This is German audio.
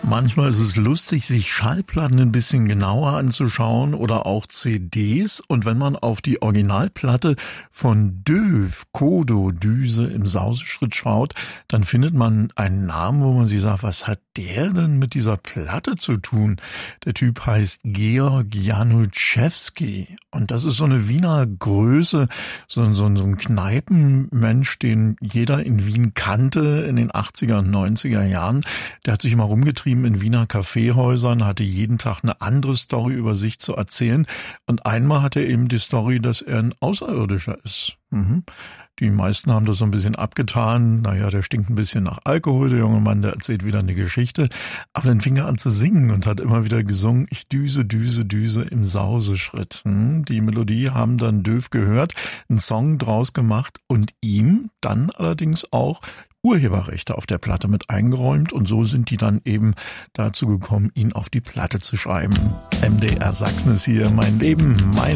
Manchmal ist es lustig, sich Schallplatten ein bisschen genauer anzuschauen oder auch CDs. Und wenn man auf die Originalplatte von Döv, Kodo, Düse im Sauseschritt schaut, dann findet man einen Namen, wo man sich sagt, was hat der denn mit dieser Platte zu tun? Der Typ heißt Georg Januszewski. Und das ist so eine Wiener Größe, so ein Kneipenmensch, den jeder in Wien kannte in den 80er und 90er Jahren. Der hat sich immer rumgetrieben in Wiener Kaffeehäusern, hatte jeden Tag eine andere Story über sich zu erzählen. Und einmal hat er eben die Story, dass er ein Außerirdischer ist. Die meisten haben das so ein bisschen abgetan. Naja, der stinkt ein bisschen nach Alkohol, der junge Mann, der erzählt wieder eine Geschichte. Aber dann fing er an zu singen und hat immer wieder gesungen, ich düse, düse, düse im Sauseschritt. Die Melodie haben dann Döv gehört, einen Song draus gemacht und ihm dann allerdings auch Urheberrechte auf der Platte mit eingeräumt. Und so sind die dann eben dazu gekommen, ihn auf die Platte zu schreiben. MDR Sachsen ist hier, mein Leben, meine